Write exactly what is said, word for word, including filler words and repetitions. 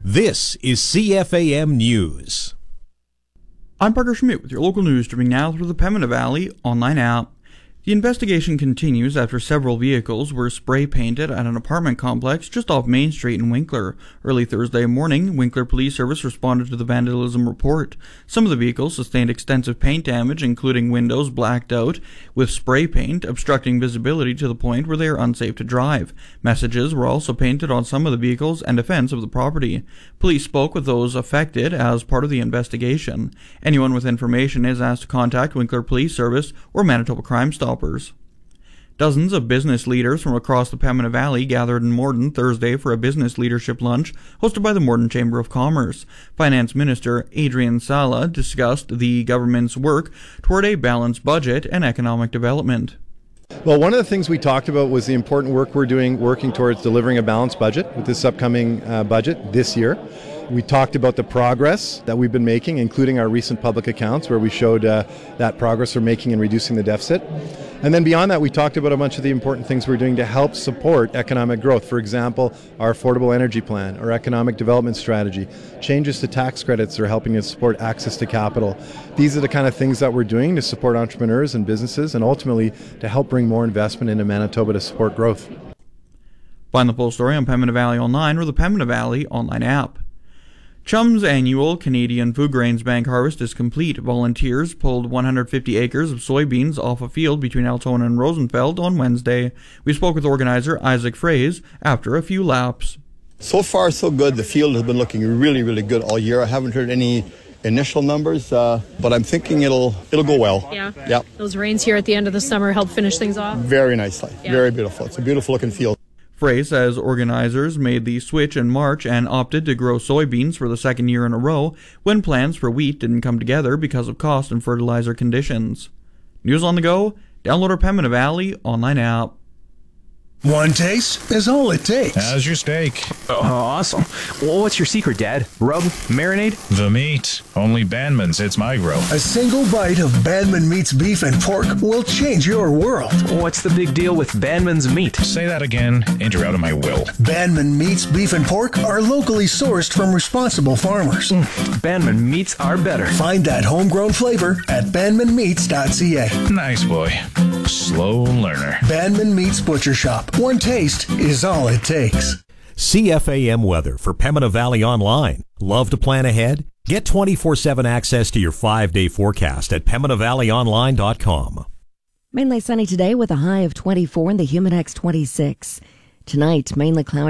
This is C F A M News. I'm Parker Schmidt with your local news, streaming now through the Pembina Valley online app. The investigation continues after several vehicles were spray painted at an apartment complex just off Main Street in Winkler. Early Thursday morning, Winkler Police Service responded to the vandalism report. Some of the vehicles sustained extensive paint damage, including windows blacked out with spray paint, obstructing visibility to the point where they are unsafe to drive. Messages were also painted on some of the vehicles and defense of the property. Police spoke with those affected as part of the investigation. Anyone with information is asked to contact Winkler Police Service or Manitoba Crime Stoppers. Dozens of business leaders from across the Pembina Valley gathered in Morden Thursday for a business leadership lunch hosted by the Morden Chamber of Commerce. Finance Minister Adrian Sala discussed the government's work toward a balanced budget and economic development. Well, one of the things we talked about was the important work we're doing working towards delivering a balanced budget with this upcoming uh, budget this year. We talked about the progress that we've been making, including our recent public accounts, where we showed uh, that progress we're making in reducing the deficit. And then beyond that, we talked about a bunch of the important things we're doing to help support economic growth. For example, our affordable energy plan, our economic development strategy, changes to tax credits that are helping us support access to capital. These are the kind of things that we're doing to support entrepreneurs and businesses and ultimately to help bring more investment into Manitoba to support growth. Find the full story on Pembina Valley Online or the Pembina Valley online app. Chum's annual Canadian Food Grains Bank harvest is complete. Volunteers pulled one hundred fifty acres of soybeans off a field between Altona and Rosenfeld on Wednesday. We spoke with organizer Isaac Fraze after a few laps. So far, so good. The field has been looking really, really good all year. I haven't heard any initial numbers, uh, but I'm thinking it'll it'll go well. Yeah. Yeah. Those rains here at the end of the summer helped finish things off. Very nicely. Yeah. Very beautiful. It's a beautiful looking field. Frey says organizers made the switch in March and opted to grow soybeans for the second year in a row when plans for wheat didn't come together because of cost and fertilizer conditions. News on the go? Download our Pembina Valley online app. One taste is all it takes. How's your steak? Oh, awesome. Well, what's your secret, Dad? Rub? Marinade? The meat. Only Bandman's hits my grill. A single bite of Bandman Meat's beef and pork will change your world. What's the big deal with Bandman's meat? Say that again, and you're out of my will. Bandman Meat's beef and pork are locally sourced from responsible farmers. Mm, Bandman Meats are better. Find that homegrown flavor at bandman meats dot c a. Nice boy. Slow learner. Bandman Meats Butcher Shop. One taste is all it takes. C F A M weather for Pembina Valley Online. Love to plan ahead? Get twenty-four seven access to your five-day forecast at pembina valley online dot com. Mainly sunny today with a high of twenty-four and the Humidex twenty-six. Tonight, mainly cloudy.